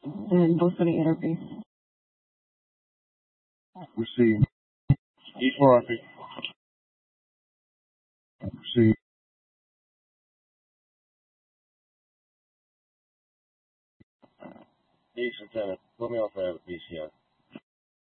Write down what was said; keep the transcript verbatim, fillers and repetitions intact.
And both for the interface. Receive. Each traffic. Receive. Each lieutenant, put me off that P C I.